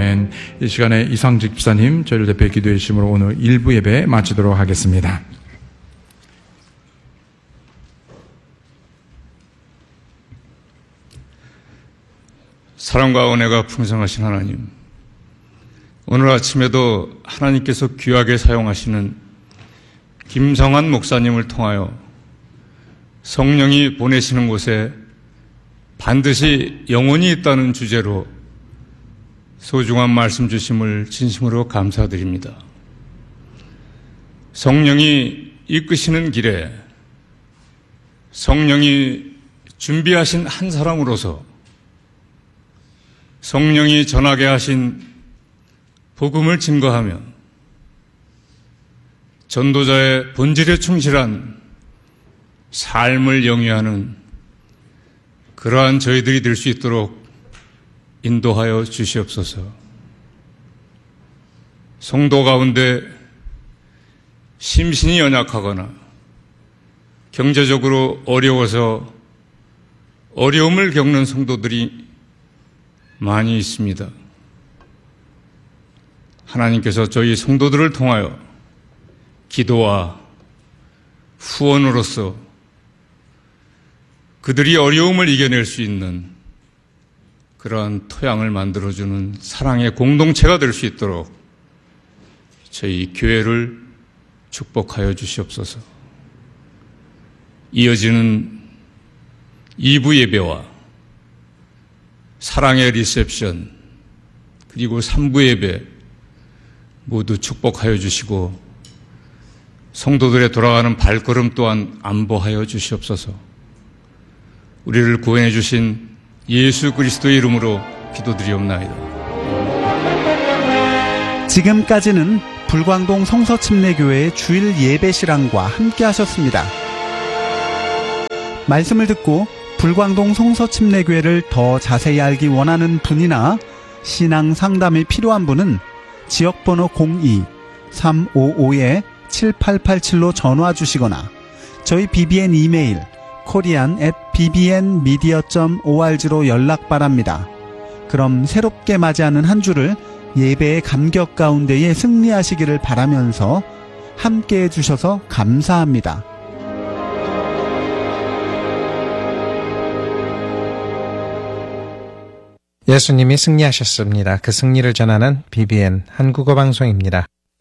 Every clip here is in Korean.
아멘. 이 시간에 이상직 집사님 저희를 대표해 기도해 주심으로 오늘 1부 예배 마치도록 하겠습니다. 사랑과 은혜가 풍성하신 하나님, 오늘 아침에도 하나님께서 귀하게 사용하시는 김성환 목사님을 통하여 성령이 보내시는 곳에 반드시 영혼이 있다는 주제로 소중한 말씀 주심을 진심으로 감사드립니다. 성령이 이끄시는 길에 성령이 준비하신 한 사람으로서 성령이 전하게 하신 복음을 증거하며 전도자의 본질에 충실한 삶을 영위하는 그러한 저희들이 될 수 있도록 인도하여 주시옵소서. 성도 가운데 심신이 연약하거나 경제적으로 어려워서 어려움을 겪는 성도들이 많이 있습니다. 하나님께서 저희 성도들을 통하여 기도와 후원으로서 그들이 어려움을 이겨낼 수 있는 그러한 토양을 만들어주는 사랑의 공동체가 될 수 있도록 저희 교회를 축복하여 주시옵소서. 이어지는 2부 예배와 사랑의 리셉션 그리고 3부 예배 모두 축복하여 주시고 성도들의 돌아가는 발걸음 또한 안보하여 주시옵소서. 우리를 구원해 주신 예수 그리스도의 이름으로 기도드리옵나이다. 지금까지는 불광동 성서침례교회의 주일 예배 실황과 함께 하셨습니다. 말씀을 듣고 불광동 성서침례교회를 더 자세히 알기 원하는 분이나 신앙 상담이 필요한 분은 지역번호 02-355-7887로 전화 주시거나 저희 BBN 이메일 korean@bbnmedia.org로 연락 바랍니다. 그럼 새롭게 맞이하는 한 주를 예배의 감격 가운데에 승리하시기를 바라면서 함께해 주셔서 감사합니다. 예수님이 승리하셨습니다. 그 승리를 전하는 BBN 한국어 방송입니다.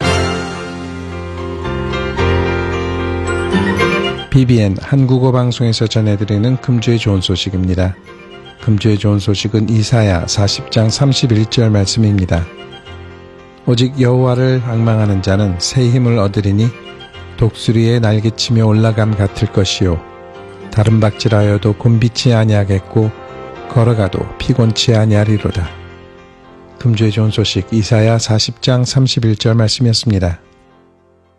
BBN 한국어 방송에서 전해드리는 금주의 좋은 소식입니다. 금주의 좋은 소식은 이사야 40장 31절 말씀입니다. 오직 여호와를 앙망하는 자는 새 힘을 얻으리니 독수리의 날개치며 올라감 같을 것이요 다른 박질하여도 곤비치 아니하겠고 걸어가도 피곤치 아니하리로다. 금주의 좋은 소식 이사야 40장 31절 말씀이었습니다.